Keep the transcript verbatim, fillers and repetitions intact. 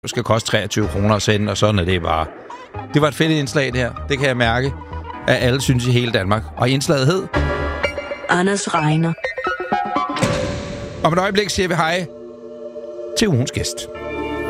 skal koste treogtyve kroner at sende, og sådan er det bare. Det var et fedt indslag, det her. Det kan jeg mærke, at alle synes i hele Danmark. Og indslaget hed... Anders regner. Om et øjeblik siger vi hej til ugens gæst.